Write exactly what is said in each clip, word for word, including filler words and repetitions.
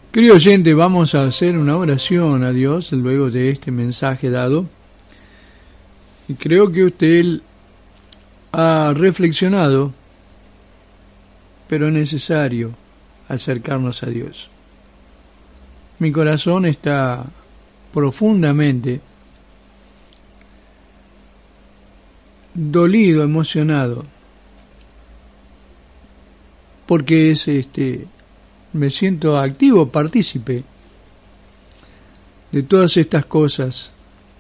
Querido oyente, vamos a hacer una oración a Dios luego de este mensaje dado. Y creo que usted ha reflexionado, pero es necesario acercarnos a Dios. Mi corazón está profundamente dolido, emocionado, porque es este me siento activo, partícipe de todas estas cosas.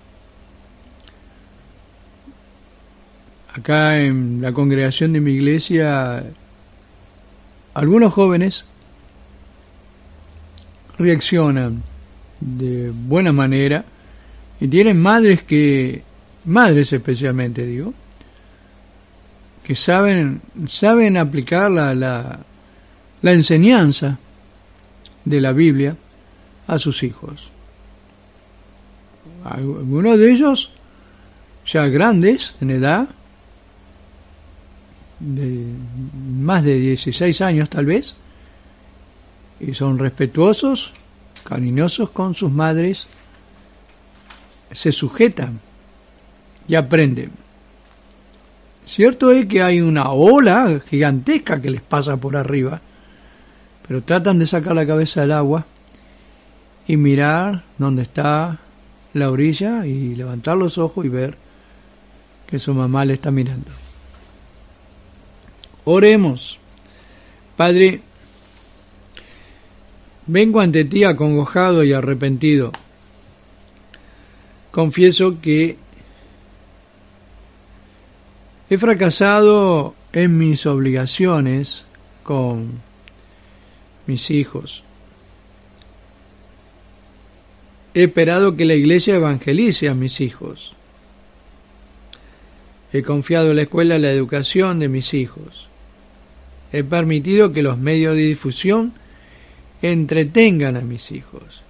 Acá en la congregación de mi iglesia, algunos jóvenes reaccionan de buena manera y tienen madres que, madres especialmente digo, que saben, saben aplicar la, la la enseñanza de la Biblia a sus hijos. Algunos de ellos ya grandes en edad, de más de dieciséis años tal vez, y son respetuosos, cariñosos con sus madres, se sujetan y aprenden. Cierto es que hay una ola gigantesca que les pasa por arriba, pero tratan de sacar la cabeza del agua y mirar dónde está la orilla y levantar los ojos y ver que su mamá le está mirando. Oremos. Padre, vengo ante ti acongojado y arrepentido. Confieso que he fracasado en mis obligaciones con mis hijos. He esperado que la iglesia evangelice a mis hijos. He confiado en la escuela la educación de mis hijos. He permitido que los medios de difusión entretengan a mis hijos.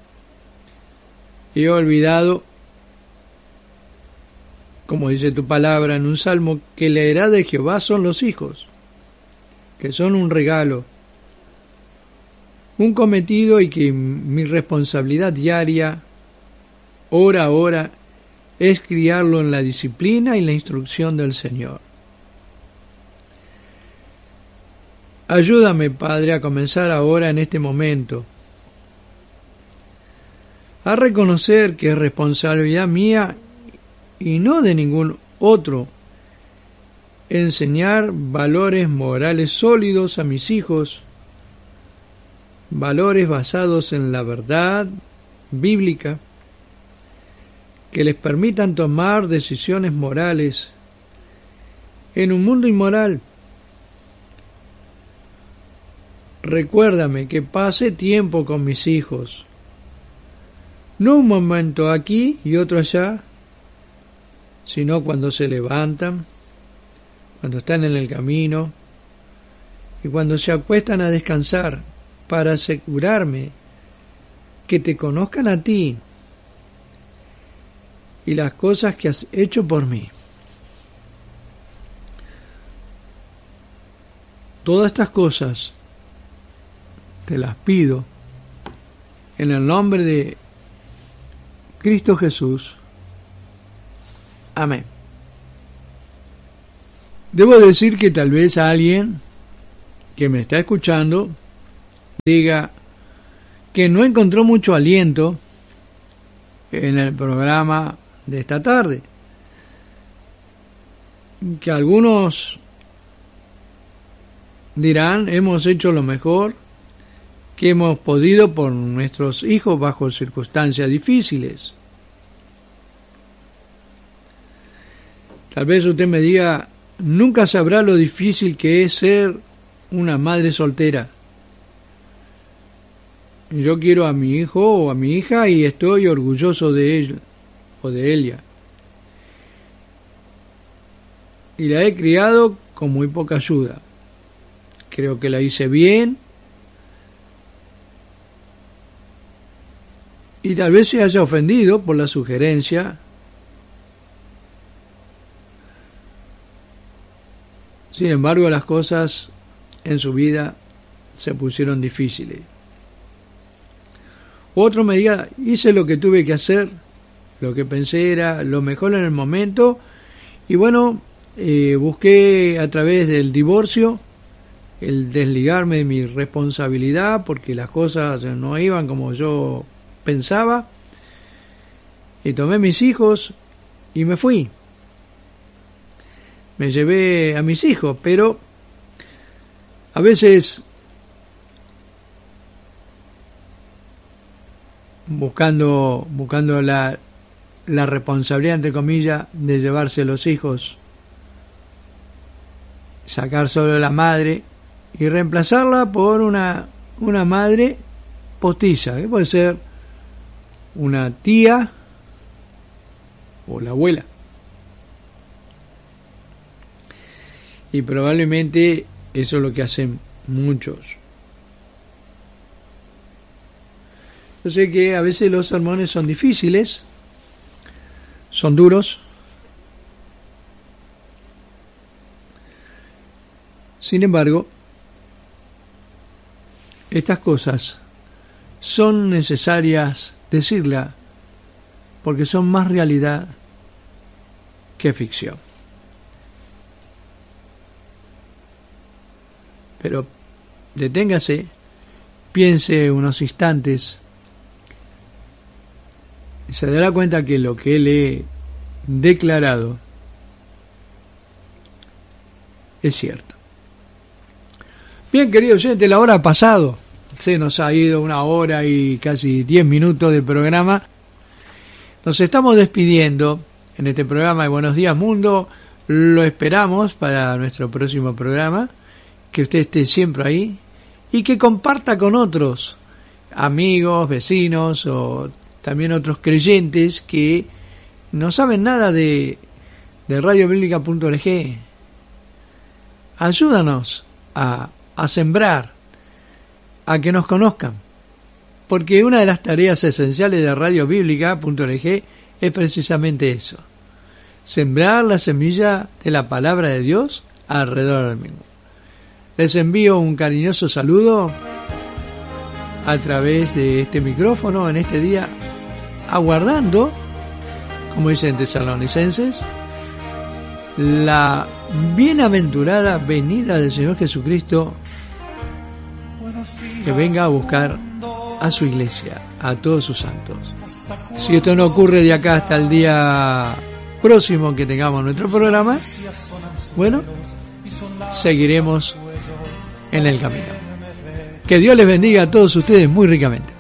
He olvidado, como dice tu palabra en un salmo, que la heredad de Jehová son los hijos, que son un regalo, un cometido, y que mi responsabilidad diaria, hora a hora, es criarlo en la disciplina y la instrucción del Señor. Ayúdame, Padre, a comenzar ahora en este momento, a reconocer que es responsabilidad mía y no de ningún otro enseñar valores morales sólidos a mis hijos, valores basados en la verdad bíblica, que les permitan tomar decisiones morales en un mundo inmoral. Recuérdame que pase tiempo con mis hijos, no un momento aquí y otro allá, sino cuando se levantan, cuando están en el camino y cuando se acuestan a descansar, para asegurarme que te conozcan a ti y las cosas que has hecho por mí. Todas estas cosas te las pido en el nombre de Cristo Jesús. Amén. Debo decir que tal vez alguien que me está escuchando diga que no encontró mucho aliento en el programa de esta tarde, que algunos dirán hemos hecho lo mejor que hemos podido por nuestros hijos bajo circunstancias difíciles. Tal vez usted me diga, nunca sabrá lo difícil que es ser una madre soltera. Yo quiero a mi hijo o a mi hija y estoy orgulloso de él o de ella. Y la he criado con muy poca ayuda. Creo que la hice bien. Y tal vez se haya ofendido por la sugerencia. Sin embargo, las cosas en su vida se pusieron difíciles. Otro me diga, hice lo que tuve que hacer, lo que pensé era lo mejor en el momento, y bueno, eh, busqué a través del divorcio el desligarme de mi responsabilidad porque las cosas no iban como yo pensaba, y tomé mis hijos y me fui. Me llevé a mis hijos, pero a veces buscando buscando la la responsabilidad, entre comillas, de llevarse los hijos, sacar solo la madre y reemplazarla por una una madre postiza, que puede ser una tía o la abuela. Y probablemente eso es lo que hacen muchos. Yo sé que a veces los sermones son difíciles, son duros. Sin embargo, estas cosas son necesarias decirlas porque son más realidad que ficción. Pero deténgase, piense unos instantes y se dará cuenta que lo que le he declarado es cierto. Bien, querido oyente, la hora ha pasado. Se nos ha ido una hora y casi diez minutos de programa. Nos estamos despidiendo en este programa de Buenos Días Mundo. Lo esperamos para nuestro próximo programa. Que usted esté siempre ahí y que comparta con otros amigos, vecinos o también otros creyentes que no saben nada de, de radio bíblica punto org. Ayúdanos a, a sembrar, a que nos conozcan, porque una de las tareas esenciales de radio bíblica punto org es precisamente eso: sembrar la semilla de la palabra de Dios alrededor del mundo. Les envío un cariñoso saludo a través de este micrófono en este día, aguardando, como dicen tesalonicenses, la bienaventurada venida del Señor Jesucristo, que venga a buscar a su iglesia, a todos sus santos. Si esto no ocurre de acá hasta el día próximo que tengamos nuestro programa, bueno, seguiremos en el camino. Que Dios les bendiga a todos ustedes muy ricamente.